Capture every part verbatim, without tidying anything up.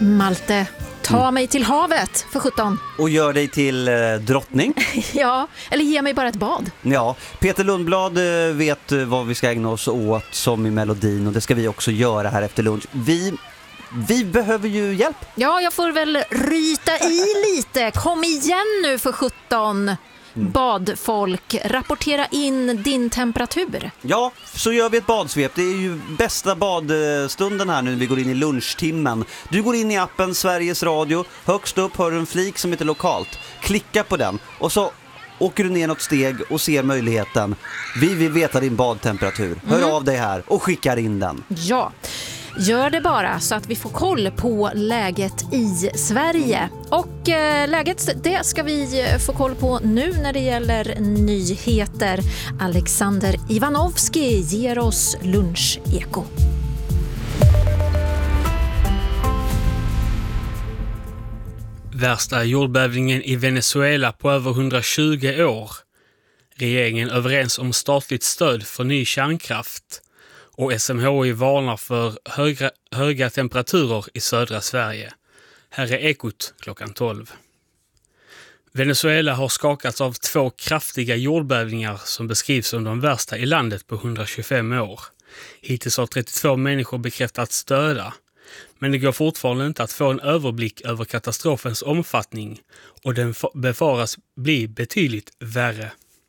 Malte, ta Mm. mig till havet för sjutton. Och gör dig till eh, drottning. Ja, eller ge mig bara ett bad. Ja, Peter Lundblad eh, vet eh, vad vi ska ägna oss åt som i melodin, och det ska vi också göra här efter lunch. Vi, vi behöver ju hjälp. Ja, jag får väl ryta i lite. Kom igen nu för sjutton. Mm. Badfolk, rapportera in din temperatur. Ja, så gör vi ett badsvep. Det är ju bästa badstunden här nu när vi går in i lunchtimmen. Du går in i appen Sveriges Radio. Högst upp har du en flik som heter lokalt. Klicka på den och så åker du ner något steg och ser möjligheten. Vi vill veta din badtemperatur. Hör Mm. av dig här och skickar in den. Ja, gör det bara så att vi får koll på läget i Sverige. Och eh, läget, det ska vi få koll på nu när det gäller nyheter. Alexander Ivanovski ger oss luncheko. Värsta jordbävningen i Venezuela på över hundratjugo år. Regeringen överens om statligt stöd för ny kärnkraft. Och S M H I varnar för höga, höga temperaturer i södra Sverige. Här är Ekot klockan tolv. Venezuela har skakats av två kraftiga jordbävningar som beskrivs som de värsta i landet på hundratjugofem år. Hittills har trettiotvå människor bekräftats döda. Men det går fortfarande inte att få en överblick över katastrofens omfattning och den befaras bli betydligt värre.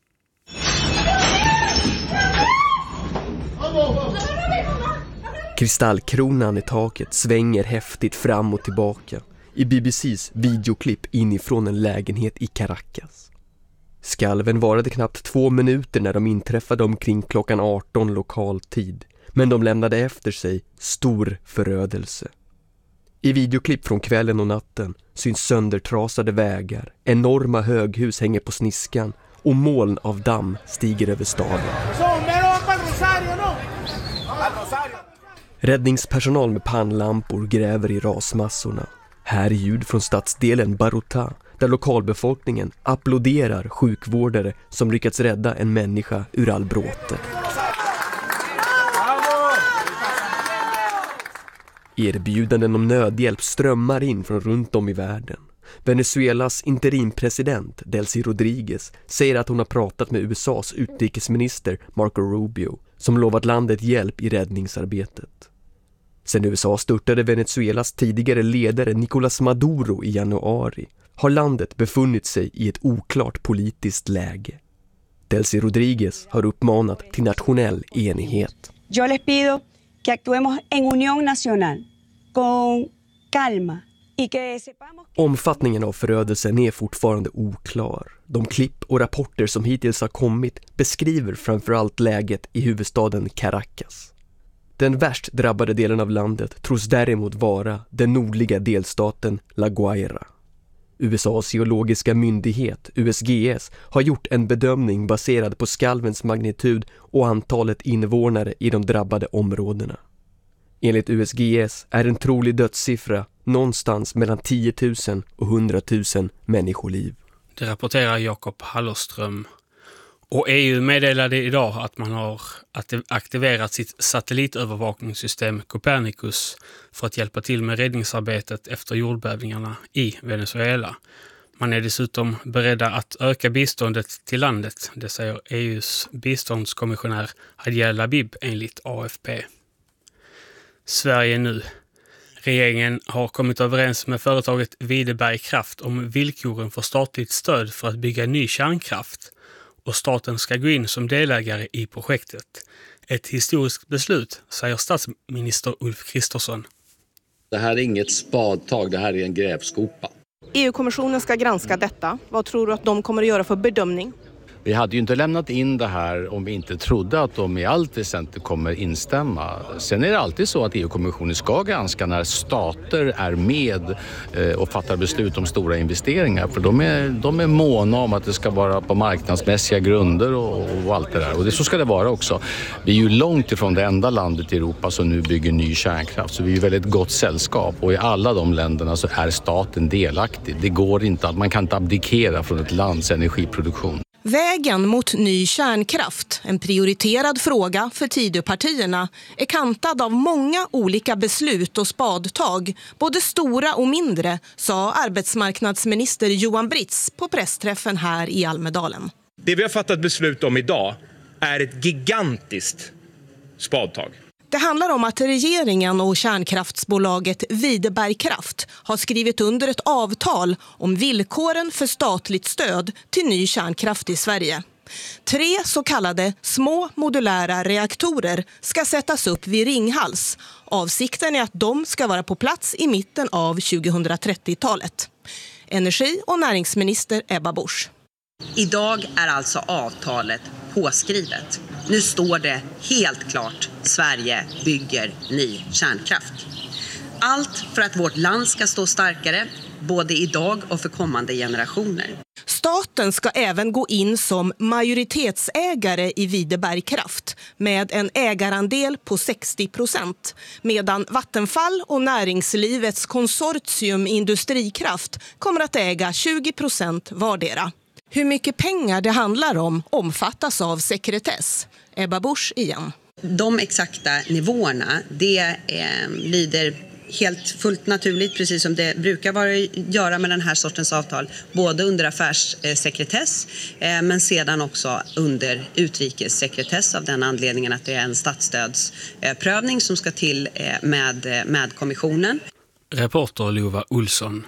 Kristallkronan i taket svänger häftigt fram och tillbaka i B B C:s videoklipp inifrån en lägenhet i Caracas. Skalven varade knappt två minuter när de inträffade omkring klockan arton lokal tid, men de lämnade efter sig stor förödelse. I videoklipp från kvällen och natten syns söndertrasade vägar, enorma höghus hänger på sniskan och moln av damm stiger över staden. Räddningspersonal med pannlampor gräver i rasmassorna. Här är ljud från stadsdelen Baruta, där lokalbefolkningen applåderar sjukvårdare som lyckats rädda en människa ur all bråte. Erbjudanden om nödhjälp strömmar in från runt om i världen. Venezuelas interimpresident Delcy Rodriguez säger att hon har pratat med U S A:s utrikesminister Marco Rubio som lovat landet hjälp i räddningsarbetet. Sen U S A störtade Venezuelas tidigare ledare Nicolás Maduro i januari har landet befunnit sig i ett oklart politiskt läge. Delcy Rodriguez har uppmanat till nationell enighet. Jag les pido que actuemos en unión nacional con calma. Omfattningen av förödelsen är fortfarande oklar. De klipp och rapporter som hittills har kommit beskriver framförallt läget i huvudstaden Caracas. Den värst drabbade delen av landet tros däremot vara den nordliga delstaten La Guaira. U S A:s geologiska myndighet, U S G S, har gjort en bedömning baserad på skalvens magnitud och antalet invånare i de drabbade områdena. Enligt U S G S är en trolig dödssiffra någonstans mellan tio tusen och hundra tusen människoliv. Det rapporterar Jakob Hallerström. Och E U meddelade idag att man har aktiverat sitt satellitövervakningssystem Copernicus för att hjälpa till med räddningsarbetet efter jordbävningarna i Venezuela. Man är dessutom beredda att öka biståndet till landet, det säger E U:s biståndskommissionär Hadja Labib enligt A F P. Sverige nu. Regeringen har kommit överens med företaget Videberg Kraft om villkoren för statligt stöd för att bygga ny kärnkraft och staten ska gå in som delägare i projektet. Ett historiskt beslut, säger statsminister Ulf Kristersson. Det här är inget spadtag, det här är en grävskopa. E U-kommissionen ska granska detta. Vad tror du att de kommer att göra för bedömning? Vi hade ju inte lämnat in det här om vi inte trodde att de i allt väsentligt kommer instämma. Sen är det alltid så att E U-kommissionen ska granska när stater är med och fattar beslut om stora investeringar. För de är, de är måna om att det ska vara på marknadsmässiga grunder och, och allt det där. Och det, så ska det vara också. Vi är ju långt ifrån det enda landet i Europa som nu bygger ny kärnkraft. Så vi är ju väldigt gott sällskap. Och i alla de länderna så är staten delaktig. Det går inte att man kan inte abdikera från ett lands energiproduktion. Vägen mot ny kärnkraft, en prioriterad fråga för Tidöpartierna, är kantad av många olika beslut och spadtag, både stora och mindre, sa arbetsmarknadsminister Johan Britz på pressträffen här i Almedalen. Det vi har fattat beslut om idag är ett gigantiskt spadtag. Det handlar om att regeringen och kärnkraftsbolaget Videbergkraft har skrivit under ett avtal om villkoren för statligt stöd till ny kärnkraft i Sverige. Tre så kallade små modulära reaktorer ska sättas upp vid Ringhals. Avsikten är att de ska vara på plats i mitten av tjugohundratrettiotalet. Energi- och näringsminister Ebba Busch. Idag är alltså avtalet påskrivet. Nu står det helt klart: Sverige bygger ny kärnkraft. Allt för att vårt land ska stå starkare, både idag och för kommande generationer. Staten ska även gå in som majoritetsägare i Videbergkraft med en ägarandel på sextio procent, medan Vattenfall och näringslivets konsortium Industrikraft kommer att äga tjugo procent vardera. Hur mycket pengar det handlar om omfattas av sekretess. Ebba Busch igen. De exakta nivåerna, det eh, lyder helt fullt naturligt, precis som det brukar vara göra med den här sortens avtal, både under affärssekretess eh, men sedan också under utrikessekretess, av den anledningen att det är en statsstödsprövning eh, som ska till eh, med, med kommissionen. Reporter Lova Olsson.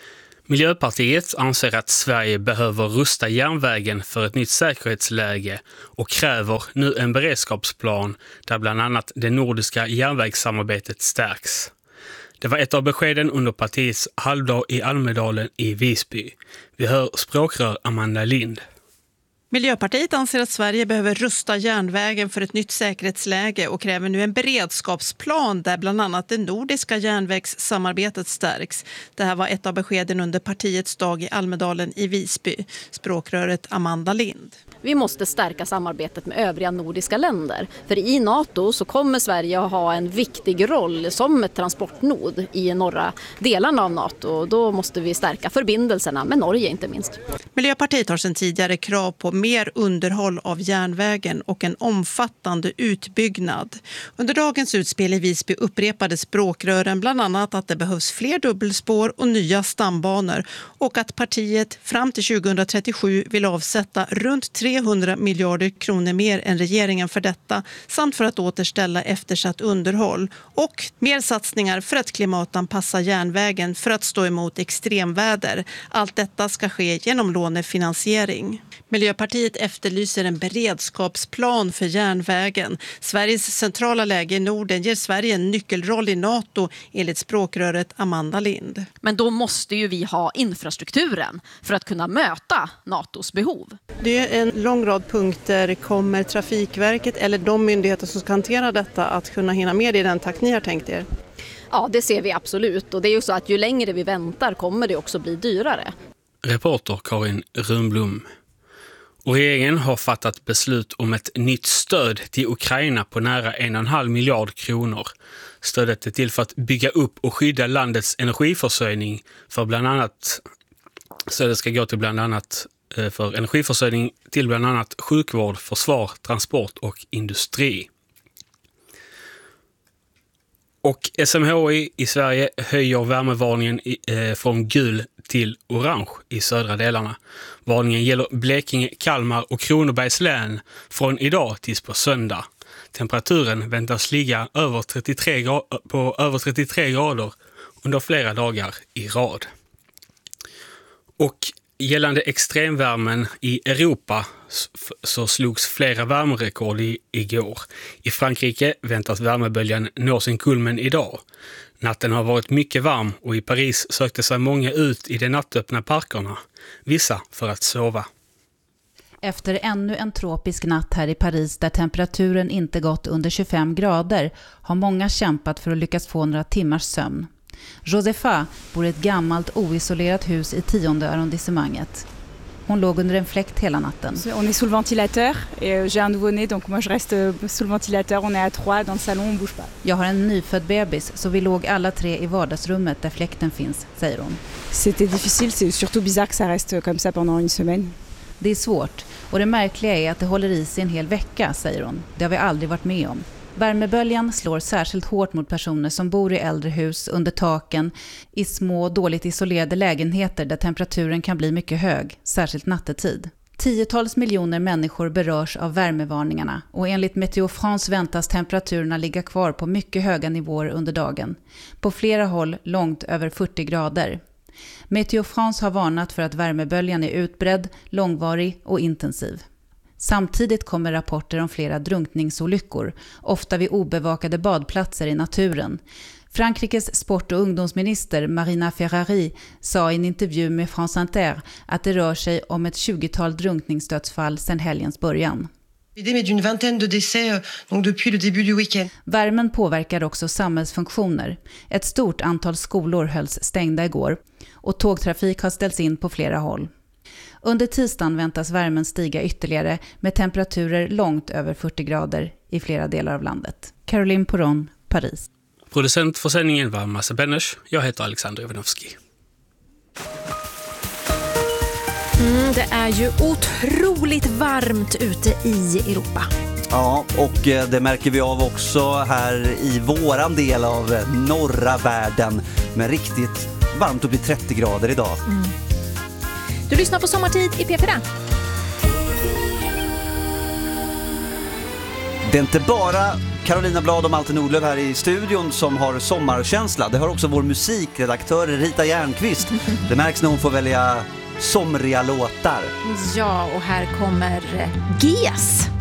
Miljöpartiet anser att Sverige behöver rusta järnvägen för ett nytt säkerhetsläge och kräver nu en beredskapsplan där bland annat det nordiska järnvägssamarbetet stärks. Det var ett av beskeden under partiets halvdag i Almedalen i Visby. Vi hör språkrör Amanda Lind. Miljöpartiet anser att Sverige behöver rusta järnvägen för ett nytt säkerhetsläge och kräver nu en beredskapsplan där bland annat det nordiska järnvägssamarbetet stärks. Det här var ett av beskeden under partiets dag i Almedalen i Visby. Språkröret Amanda Lind. Vi måste stärka samarbetet med övriga nordiska länder. För i NATO så kommer Sverige att ha en viktig roll som ett transportnod i norra delarna av NATO. Då måste vi stärka förbindelserna med Norge inte minst. Miljöpartiet har sedan tidigare krav på mer underhåll av järnvägen och en omfattande utbyggnad. Under dagens utspel i Visby upprepade språkrören bland annat att det behövs fler dubbelspår och nya stambanor och att partiet fram till tjugohundratrettiosju vill avsätta runt trehundra miljarder kronor mer än regeringen för detta, samt för att återställa eftersatt underhåll och mer satsningar för att klimatanpassa järnvägen för att stå emot extremväder. Allt detta ska ske genom lånefinansiering. Miljöpartiet efterlyser en beredskapsplan för järnvägen. Sveriges centrala läge i Norden ger Sverige en nyckelroll i NATO enligt språkröret Amanda Lind. Men då måste ju vi ha infrastrukturen för att kunna möta NATOs behov. Det är en lång rad punkter. Kommer Trafikverket eller de myndigheter som ska hantera detta att kunna hinna med i den takt ni har tänkt er? Ja, det ser vi absolut. Och det är ju så att ju längre vi väntar kommer det också bli dyrare. Reporter Karin Rundblom. Och regeringen har fattat beslut om ett nytt stöd till Ukraina på nära en och en halv miljard kronor. Stödet är till för att bygga upp och skydda landets energiförsörjning för bland annat stödet ska gå till bland annat för energiförsörjning till bland annat sjukvård, försvar, transport och industri. Och S M H I i Sverige höjer värmevarningen i, eh, från gul till orange i södra delarna. Varningen gäller Blekinge, Kalmar och Kronobergs län från idag tills på söndag. Temperaturen väntas ligga över trettiotre gra- på över trettiotre grader under flera dagar i rad. Och gällande extremvärmen i Europa så slogs flera värmerekord i, igår. I Frankrike väntas värmeböljan nå sin kulmen idag. Natten har varit mycket varm och i Paris sökte sig många ut i de nattöppna parkerna. Vissa för att sova. Efter ännu en tropisk natt här i Paris där temperaturen inte gått under tjugofem grader har många kämpat för att lyckas få några timmars sömn. Josefa bor i ett gammalt oisolerat hus i tionde arrondissemanget. Hon låg under en fläkt hela natten. On est sous le ventilateur et j'ai un nouveau-né donc moi je reste sous le ventilateur. On est à trois dans le salon, on bouge pas. Jag har en nyfödd bebis så vi låg alla tre i vardagsrummet där fläkten finns, säger hon. C'était difficile, c'est surtout bizarre que ça reste comme ça pendant une semaine. Det är svårt och det märkliga är att det håller i sig en hel vecka, säger hon. Det har vi aldrig varit med om. Värmeböljan slår särskilt hårt mot personer som bor i äldre hus under taken i små dåligt isolerade lägenheter där temperaturen kan bli mycket hög, särskilt nattetid. Tiotals miljoner människor berörs av värmevarningarna och enligt Météo France väntas temperaturerna ligga kvar på mycket höga nivåer under dagen. På flera håll långt över fyrtio grader. Météo France har varnat för att värmeböljan är utbredd, långvarig och intensiv. Samtidigt kommer rapporter om flera drunkningsolyckor, ofta vid obevakade badplatser i naturen. Frankrikes sport- och ungdomsminister Marina Ferrari sa i en intervju med France Inter att det rör sig om ett tjugotal drunkningsdödsfall sedan helgens början. Värmen påverkar också samhällsfunktioner. Ett stort antal skolor hölls stängda igår och tågtrafik har ställts in på flera håll. Under tisdagen väntas värmen stiga ytterligare med temperaturer långt över fyrtio grader i flera delar av landet. Caroline Poron, Paris. Producent för sändningen var Massa Benesch. Jag heter Alexander Ivanovski. Mm, det är ju otroligt varmt ute i Europa. Ja, och det märker vi av också här i våran del av norra världen. Med riktigt varmt upp i trettio grader idag. Mm. Du lyssnar på Sommartid i P fyra. Det är inte bara Carolina Blad och Malte Nordlöf här i studion som har sommarkänsla. Det har också vår musikredaktör Rita Järnqvist. Det märks när hon får välja somriga låtar. Ja, och här kommer G E S.